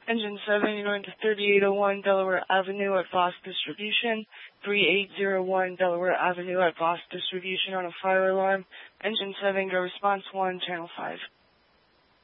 Engine 7, you're going to 3801 Delaware Avenue at Voss Distribution. 3801 Delaware Avenue at Voss Distribution on a fire alarm. Engine 7, go response 1, channel 5.